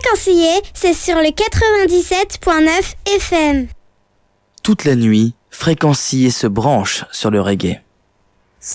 Fréquencier, c'est sur le 97.9 FM. Toute la nuit, Fréquencier se branche sur le reggae.